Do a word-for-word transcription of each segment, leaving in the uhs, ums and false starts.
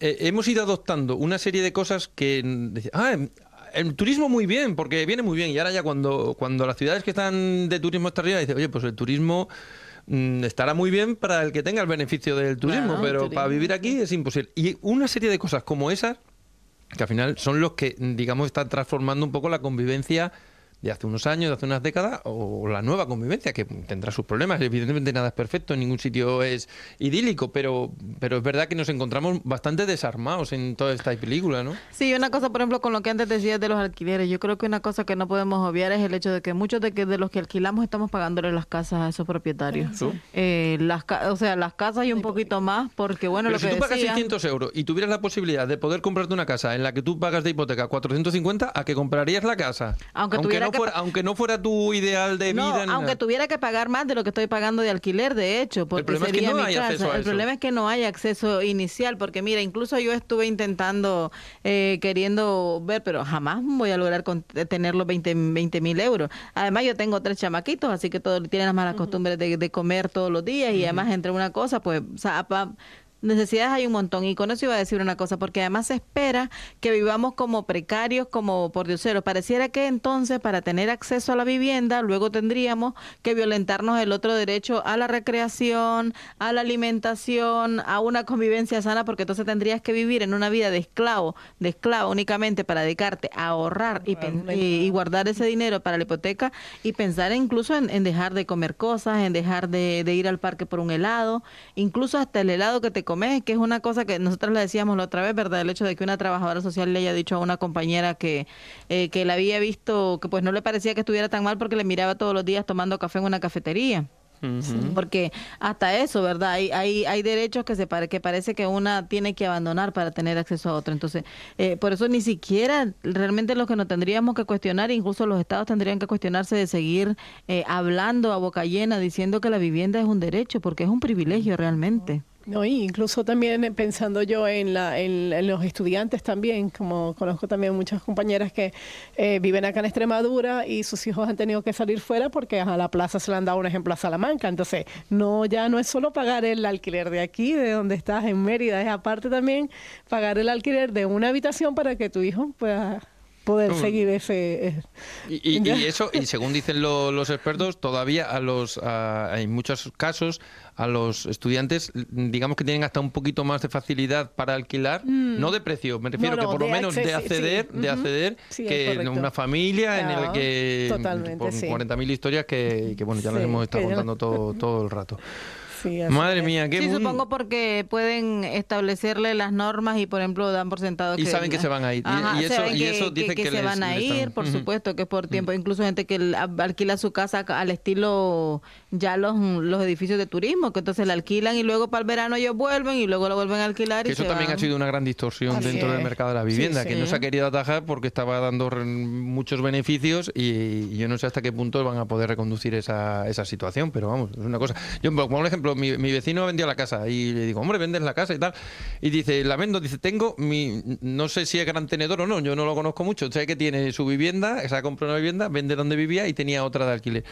eh, hemos ido adoptando una serie de cosas que... mm, Ah, el turismo muy bien, porque viene muy bien. Y ahora ya cuando, cuando las ciudades que están de turismo hasta arriba dicen, oye, pues el turismo mm, estará muy bien para el que tenga el beneficio del turismo, Claro, pero turismo, para vivir aquí sí. es imposible. Y una serie de cosas como esas, que al final son los que, digamos, están transformando un poco la convivencia de hace unos años, de hace unas décadas, o la nueva convivencia, que tendrá sus problemas. Evidentemente nada es perfecto, en ningún sitio es idílico, pero, pero es verdad que nos encontramos bastante desarmados en toda esta película, ¿no? Sí, una cosa, por ejemplo, con lo que antes decías de los alquileres, yo creo que una cosa que no podemos obviar es el hecho de que muchos de, que, de los que alquilamos estamos pagándole las casas a esos propietarios. Sí. Eh, las, ca- o sea, las casas y un poquito más, porque bueno, Pero lo si que tú pagas decía... seiscientos euros y tuvieras la posibilidad de poder comprarte una casa en la que tú pagas de hipoteca cuatrocientos cincuenta, ¿a que comprarías la casa? Aunque tuviera no que fuera, pa- aunque no fuera tu ideal de No, vida. Ni aunque nada. tuviera que pagar más de lo que estoy pagando de alquiler, de hecho, porque problema es que sería no mi hay casa. acceso a El eso. problema es que no hay acceso inicial, porque mira, incluso yo estuve intentando, eh, queriendo ver, pero jamás voy a lograr con- tener los veinte mil euros. Además, yo tengo tres chamaquitos, así que todos tienen las malas costumbres de, de comer todos los días, y además entre una cosa, pues, o sea, pa- necesidades hay un montón. Y con eso iba a decir una cosa, porque además se espera que vivamos como precarios, como por dioseros. Pareciera que entonces para tener acceso a la vivienda, luego tendríamos que violentarnos el otro derecho a la recreación, a la alimentación, a una convivencia sana, porque entonces tendrías que vivir en una vida de esclavo, de esclavo únicamente para dedicarte a ahorrar y, pen- y, y guardar ese dinero para la hipoteca, y pensar incluso en, en dejar de comer cosas, en dejar de, de ir al parque por un helado, incluso hasta el helado que te comes, que es una cosa que nosotros le decíamos la otra vez, ¿verdad? El hecho de que una trabajadora social le haya dicho a una compañera que, eh, que la había visto, que pues no le parecía que estuviera tan mal porque le miraba todos los días tomando café en una cafetería. Ujú. Porque hasta eso, ¿verdad? Hay, hay, hay derechos que se pare, que parece que una tiene que abandonar para tener acceso a otro. Entonces, eh, por eso ni siquiera realmente lo que nos tendríamos que cuestionar, incluso los estados tendrían que cuestionarse de seguir eh, hablando a boca llena, diciendo que la vivienda es un derecho, porque es un privilegio realmente. No, y incluso también pensando yo en, la, en, en los estudiantes también, como conozco también muchas compañeras que eh, viven acá en Extremadura y sus hijos han tenido que salir fuera porque a la plaza se le han dado un ejemplo a Salamanca. Entonces, no ya no es solo pagar el alquiler de aquí, de donde estás en Mérida, es aparte también pagar el alquiler de una habitación para que tu hijo pueda poder Mm. seguir ese... eh, Y, y- ya. y eso, y según dicen lo- los expertos, todavía a los, a- en muchos casos, a los estudiantes, digamos que tienen hasta un poquito más de facilidad para alquilar, no de precio, me refiero No, no, que por lo de menos de acceso, acceder, sí. de Ujú. acceder, Sí, es que en correcto. una familia en el Claro, que totalmente, por sí. cuarenta mil historias que, que bueno, ya las Sí, hemos estado que ya- contando todo, todo el rato. sí, así Madre es. mía, qué Sí, mun- supongo porque pueden establecerle las normas y, por ejemplo, dan por sentado Y que... saben que se van a ir. Y- Ajá, y eso- saben y que, eso que- dicen que que se les- van a les ir, están- por Ujú. supuesto, que es por tiempo. Incluso gente que el- alquila su casa al estilo ya los, los edificios de turismo, que entonces la alquilan y luego para el verano ellos vuelven y luego lo vuelven a alquilar. Que y eso se también van. ha sido una gran distorsión Así dentro del es. mercado de la Sí, vivienda, sí. que no se ha querido atajar porque estaba dando re- muchos beneficios y, y yo no sé hasta qué punto van a poder reconducir esa, esa situación, pero vamos, es una cosa. Yo, como por ejemplo, mi, mi vecino vendió la casa y le digo, hombre, vendes la casa y tal. Y dice, la vendo, dice, tengo mi, no sé si es gran tenedor o no, yo no lo conozco mucho, sé que tiene su vivienda, se ha comprado una vivienda, vende donde vivía y tenía otra de alquiler.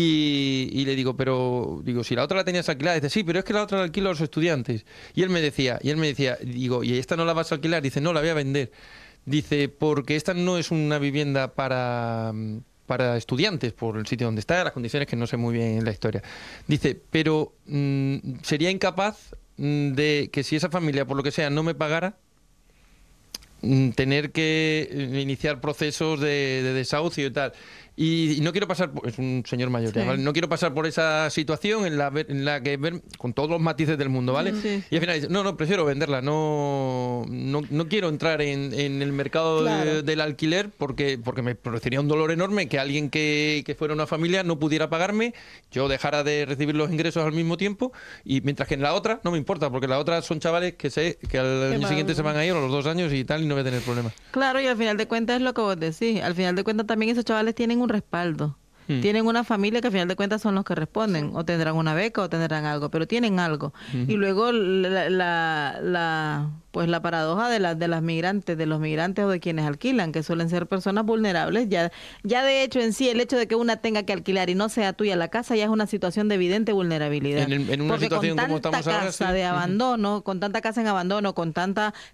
Y, y le digo, pero, digo, si la otra la tenías alquilada, dice, sí, pero es que la otra la alquilo a los estudiantes. Y él me decía, y él me decía, digo, ¿y esta no la vas a alquilar? Dice, no, la voy a vender. Dice, porque esta no es una vivienda para, para estudiantes, por el sitio donde está, las condiciones que no sé muy bien en la historia. Dice, pero mm, sería incapaz mm, de que si esa familia, por lo que sea, no me pagara, mm, tener que eh, iniciar procesos de, de desahucio y tal. Y, y no quiero pasar, por, es un señor mayor, ya, Sí. ¿vale? No quiero pasar por esa situación en la, ver- en la que ver con todos los matices del mundo, ¿vale? Sí. Y al final dice, no, no, prefiero venderla, no, no, no quiero entrar en, en el mercado de- Claro. del alquiler porque, porque me produciría un dolor enorme que alguien que, que fuera una familia no pudiera pagarme, yo dejara de recibir los ingresos al mismo tiempo, y mientras que en la otra no me importa, porque la otra son chavales que sé que al año van- siguiente se van a ir o a los dos años y tal, y no voy a tener problemas. Claro, y al final de cuentas es lo que vos decís. Al final de cuentas también esos chavales tienen un respaldo. Hmm. Tienen una familia que al final de cuentas son los que responden. O tendrán una beca o tendrán algo, pero tienen algo. Y luego la, la, la- pues la paradoja de, la, de las migrantes, de los migrantes o de quienes alquilan, que suelen ser personas vulnerables. Ya, ya de hecho en sí, el hecho de que una tenga que alquilar y no sea tuya la casa ya es una situación de evidente vulnerabilidad. En el- en una Porque situación con como tanta estamos ahora, casa sí. de Ujú. abandono, con tanta casa en abandono, con tanta